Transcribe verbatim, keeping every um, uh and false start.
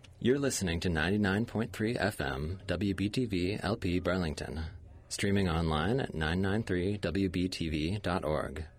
You're listening to ninety-nine point three F M, W B T V L P Burlington. Streaming online at nine nine three W B T V dot org.